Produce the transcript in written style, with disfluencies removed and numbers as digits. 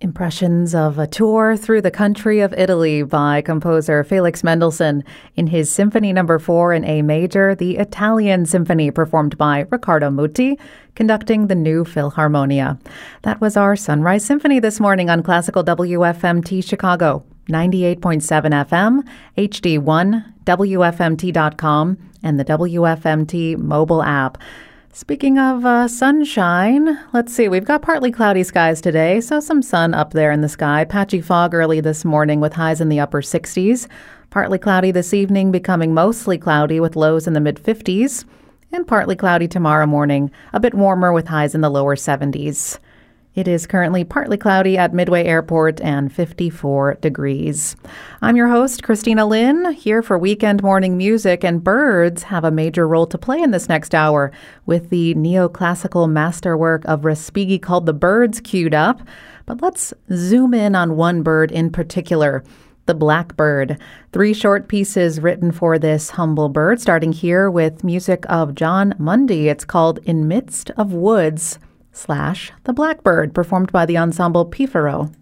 Impressions of a tour through the country of Italy by composer Felix Mendelssohn in his Symphony No. 4 in A major, the Italian Symphony, performed by Riccardo Muti, conducting the New Philharmonia. That was our Sunrise Symphony this morning on Classical WFMT Chicago, 98.7 FM, HD1, WFMT.com, and the WFMT mobile app. Speaking of sunshine, let's see, we've got partly cloudy skies today, so some sun up there in the sky. Patchy fog early this morning with highs in the upper 60s. Partly cloudy this evening, becoming mostly cloudy with lows in the mid-50s. And partly cloudy tomorrow morning, a bit warmer with highs in the lower 70s. It is currently partly cloudy at Midway Airport and 54 degrees. I'm your host, Christina Lynn, here for Weekend Morning Music, and birds have a major role to play in this next hour with the neoclassical masterwork of Respighi called The Birds queued up. But let's zoom in on one bird in particular, the blackbird. 3 short pieces written for this humble bird, starting here with music of John Mundy. It's called In Midst of Woods / The Blackbird, performed by the ensemble Pifaro.